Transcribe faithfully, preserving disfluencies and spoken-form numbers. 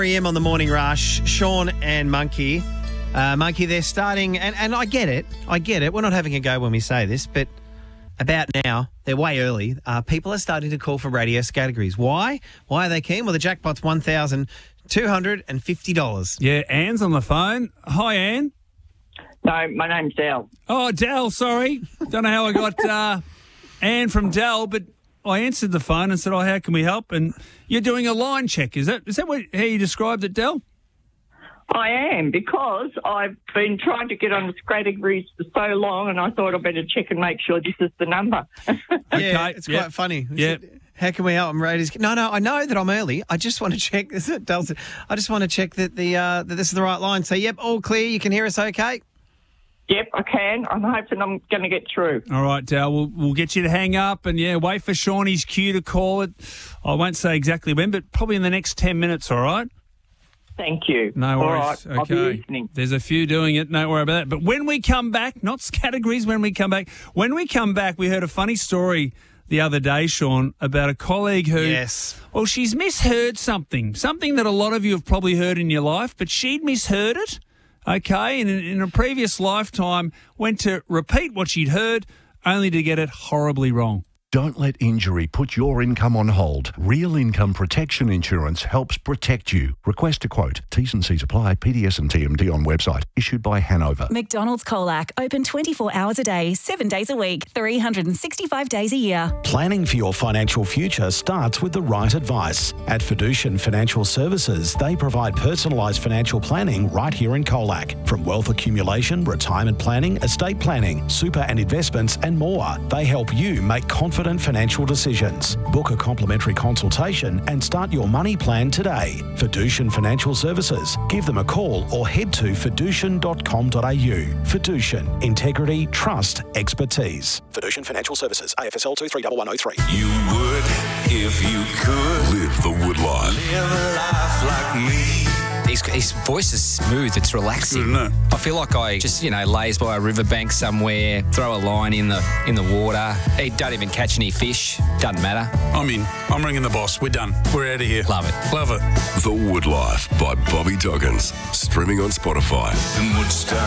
Mary M on the Morning Rush, Sean and Monkey. Uh, Monkey, they're starting, and, and I get it, I get it. We're not having a go when we say this, but about now, they're way early. Uh, people are starting to call for radio categories. Why? Why are they keen? Well, the jackpot's one thousand two hundred fifty dollars. Yeah, Anne's on the phone. Hi, Anne. No, my name's Dal. Oh, Dal, sorry. Don't know how I got uh, Anne from Dal, but I answered the phone and said, oh, how can we help? And you're doing a line check. Is that is that what, how you described it, Dal? I am, because I've been trying to get on the categories for so long, and I thought I'd better check and make sure this is the number. Yeah, Okay, it's yep. quite funny. Yep. How can we help them? Radios? No, no, I know that I'm early. I just want to check. This is Dal said, I just want to check that the uh, that this is the right line. So, yep, all clear. You can hear us okay? Yep, I can. I'm hoping I'm going to get through. All right, Dal, we'll, we'll get you to hang up and, yeah, wait for Shawnee's cue to call it. I won't say exactly when, but probably in the next ten minutes, all right? Thank you. No worries. All right, okay. I'll be listening. There's a few doing it. Don't worry about that. But when we come back, not categories, when we come back, when we come back, we heard a funny story the other day, Sean, about a colleague who, Yes. well, she's misheard something, something that a lot of you have probably heard in your life, but she'd misheard it, okay, and in, in a previous lifetime went to repeat what she'd heard only to get it horribly wrong. Don't let injury put your income on hold. Real Income Protection Insurance helps protect you. Request a quote. T's and C's apply. P D S and T M D on website. Issued by Hanover. McDonald's Colac, open twenty-four hours a day, seven days a week, three hundred sixty-five days a year. Planning for your financial future starts with the right advice. At Fiducian Financial Services, they provide personalised financial planning right here in Colac. From wealth accumulation, retirement planning, estate planning, super and investments, and more, they help you make confident financial decisions. Book a complimentary consultation and start your money plan today. Fiducian Financial Services. Give them a call or head to fiducian dot com dot a u. Fiducian. Integrity, trust, expertise. Fiducian Financial Services. A F S L two three one one zero three. You would if you could Live the Wood Life. live a life like me. His, his voice is smooth. It's relaxing. Isn't it? I feel like I just, you know, lays by a riverbank somewhere, throw a line in the in the water. He don't even catch any fish. Doesn't matter. I'm in. I'm ringing the boss. We're done. We're out of here. Love it. Love it. The Wood Life by Bobby Doggins. Streaming on Spotify. And Woodstock.